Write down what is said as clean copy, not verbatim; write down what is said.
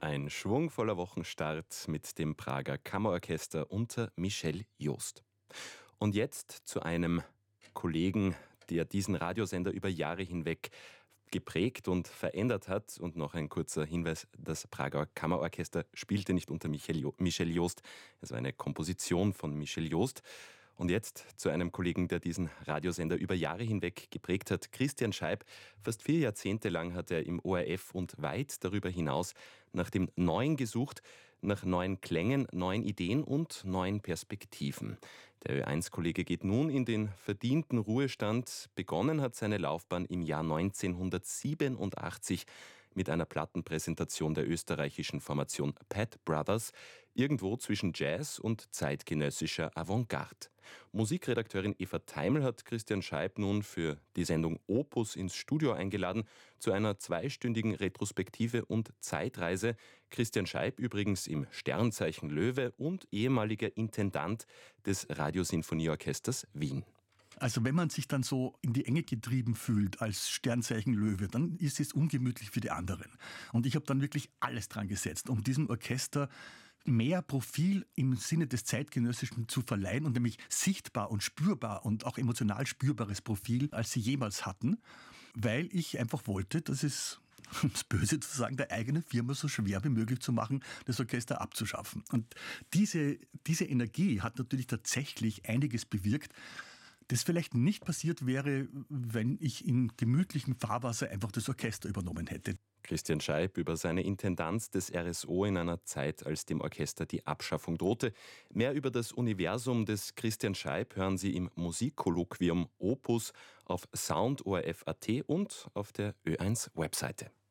Ein schwungvoller Wochenstart mit dem Prager Kammerorchester unter Michel Jost. Und jetzt zu einem Kollegen, der diesen Radiosender über Jahre hinweg geprägt und verändert hat. Und noch ein kurzer Hinweis, das Prager Kammerorchester spielte nicht unter Michel Jost. Es war eine Komposition von Michel Jost. Und jetzt zu einem Kollegen, der diesen Radiosender über Jahre hinweg geprägt hat, Christian Scheib. Fast 4 Jahrzehnte lang hat er im ORF und weit darüber hinaus nach dem Neuen gesucht, nach neuen Klängen, neuen Ideen und neuen Perspektiven. Der Ö1-Kollege geht nun in den verdienten Ruhestand. Begonnen hat seine Laufbahn im Jahr 1987 mit einer Plattenpräsentation der österreichischen Formation Pat Brothers, irgendwo zwischen Jazz und zeitgenössischer Avantgarde. Musikredakteurin Eva Teimel hat Christian Scheib nun für die Sendung Opus ins Studio eingeladen, zu einer 2-stündigen Retrospektive und Zeitreise. Christian Scheib übrigens im Sternzeichen Löwe und ehemaliger Intendant des Radiosinfonieorchesters Wien. Also wenn man sich dann so in die Enge getrieben fühlt als Sternzeichen Löwe, dann ist es ungemütlich für die anderen. Und ich habe dann wirklich alles dran gesetzt, um diesem Orchester mehr Profil im Sinne des Zeitgenössischen zu verleihen und nämlich sichtbar und spürbar und auch emotional spürbares Profil, als sie jemals hatten, weil ich einfach wollte, dass es, um es böse zu sagen, der eigenen Firma so schwer wie möglich zu machen, das Orchester abzuschaffen. Und diese Energie hat natürlich tatsächlich einiges bewirkt, das vielleicht nicht passiert wäre, wenn ich in gemütlichem Fahrwasser einfach das Orchester übernommen hätte. Christian Scheib über seine Intendanz des RSO in einer Zeit, als dem Orchester die Abschaffung drohte. Mehr über das Universum des Christian Scheib hören Sie im Musikkolloquium Opus auf soundorf.at und auf der Ö1-Webseite.